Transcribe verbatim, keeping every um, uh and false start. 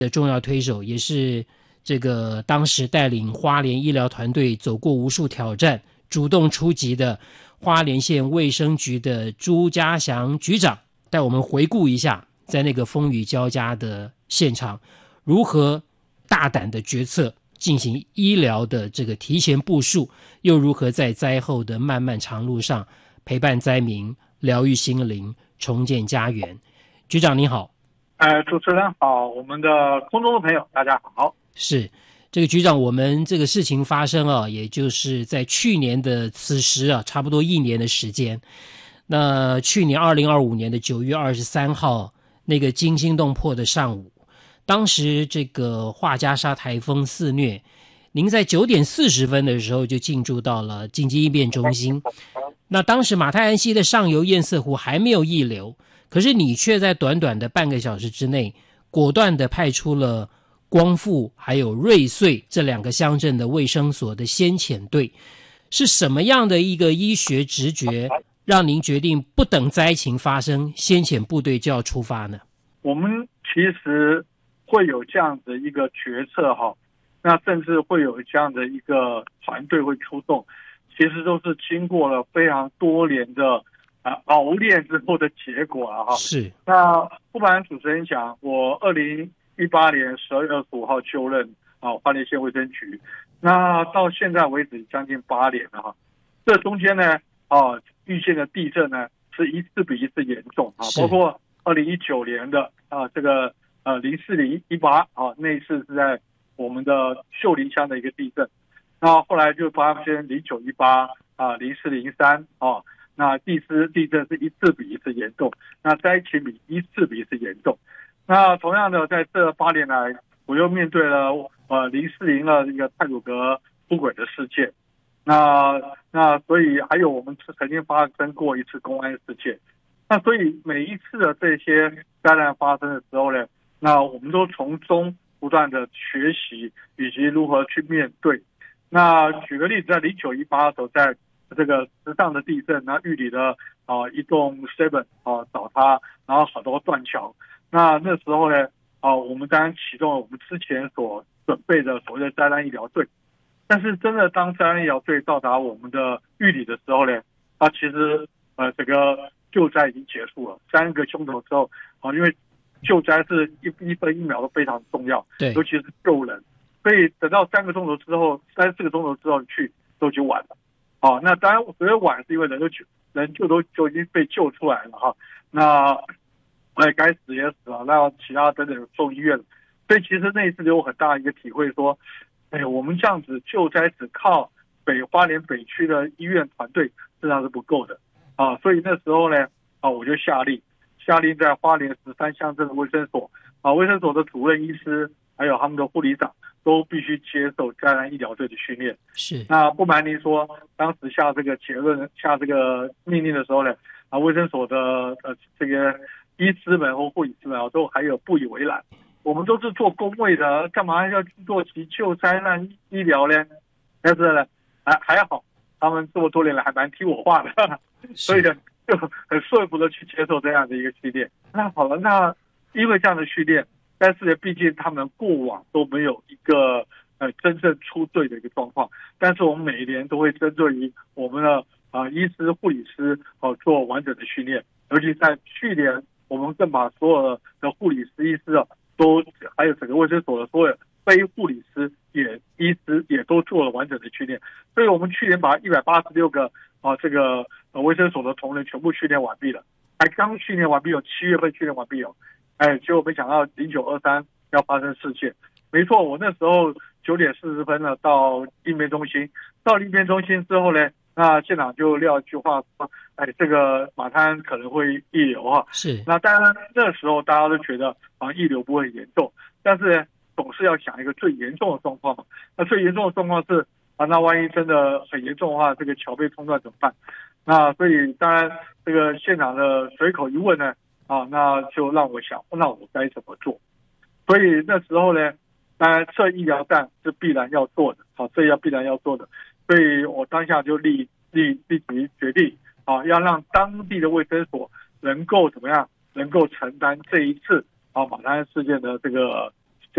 的重要推手，也是这个当时带领花莲医疗团队走过无数挑战，主动出击的花莲县卫生局的朱家祥局长，带我们回顾一下在那个风雨交加的现场，如何大胆的决策进行医疗的这个提前部署，又如何在灾后的漫漫长路上陪伴灾民，疗愈心灵，重建家园。局长您好。 呃，主持人好，我们的空中的朋友大家好。 是这个局长，我们这个事情发生啊，也就是在去年的此时啊，差不多一年的时间。那去年二零二五年的九月二十三号，那个惊心动魄的上午，当时这个画家沙台风肆虐，您在九点四十分的时候就进驻到了紧急应变中心。那当时马太安溪的上游堰塞湖还没有溢流，可是你却在短短的半个小时之内，果断地派出了光复还有瑞穗这两个乡镇的卫生所的先遣队。是什么样的一个医学直觉，让您决定不等灾情发生，先遣部队就要出发呢？ 我们其实会有这样的一个决策哈，那甚至会有这样的一个团队会出动，其实都是经过了非常多年的啊，熬练之后的结果啊哈。 是。 那不瞒主持人讲，我二零一八年十二月二十五号就任啊花莲县卫生局，那到现在为止将近八年了哈。这中间呢啊遇见的地震呢是一次比一次严重啊，包括二零一九年的啊这个呃零四零一八啊那一次是在我们的秀林乡的一个地震，那后来就发生零九一八啊零四零三啊。那第四地震是一次比一次严重，那灾情比一次比一次严重。那同样的，在这八年来，我又面对了呃零四零的一个太鲁阁出轨的事件，那那所以还有我们曾经发生过一次公安事件，那所以每一次的这些灾难发生的时候呢，那我们都从中不断的学习以及如何去面对。那举个例子，在零九一八的时候，在这个池上的地震，那玉里的啊一栋 seven 啊倒塌，然后好多断桥。那那时候呢啊，我们当然启动了我们之前所准备的所谓的灾难医疗队。但是真的当灾难医疗队到达我们的玉里的时候呢，啊其实呃整个救灾已经结束了。三个钟头之后啊，因为救灾是一一分一秒都非常重要， 对， 尤其是救人，所以等到三个钟头之后，三四个钟头之后去都已经晚了。哦，那当然，所谓晚是因为人都救，人就都就已经被救出来了哈。那哎，该死也死了，那其他等等送医院了。所以其实那一次有很大一个体会，说，哎，我们这样子救灾只靠北花莲北区的医院团队，实际上是不够的啊。所以那时候呢，啊，我就下令，下令在花莲十三乡镇的卫生所啊，卫生所的主任医师还有他们的护理长，都必须接受灾难医疗队的训练。 是。 那不瞒您说，当时下这个结论、下这个命令的时候呢，啊，卫生所的呃这个医师们或护理师们啊，都还有不以为然。我们都是做公卫的，干嘛要做急救灾难医疗呢？但是呢，还还好，他们这么多年来还蛮听我话的，所以呢，就很顺服的去接受这样的一个训练。那好了，那因为这样的训练。但是呢，毕竟他们过往都没有一个呃真正出队的一个状况。但是我们每一年都会针对于我们的啊、呃、医师、护理师哦、呃、做完整的训练。尤其在去年，我们更把所有的护理师、医师啊，都还有整个卫生所的所有非护理师也医师也都做了完整的训练。所以我们去年把一百八十六个啊、呃、这个呃卫生所的同仁全部训练完毕了，才刚训练完毕，有七月份训练完毕哦。哎，结果没想到零九二三要发生事件。没错，我那时候九点四十分呢到应变中心，到应变中心之后呢，那现场就撂一句话说，哎，这个马滩可能会溢流啊。 是。 那当然那时候大家都觉得啊溢流不会严重，但是呢总是要想一个最严重的状况嘛。那最严重的状况是啊，那万一真的很严重的话，这个桥被冲断怎么办？那所以当然这个现场的随口一问呢。啊，那就让我想，那我该怎么做？所以那时候呢，当然设医疗站是必然要做的，好、啊，这要必然要做的。所以我当下就立立立即决定，啊，要让当地的卫生所能够怎么样，能够承担这一次啊马滩事件的这个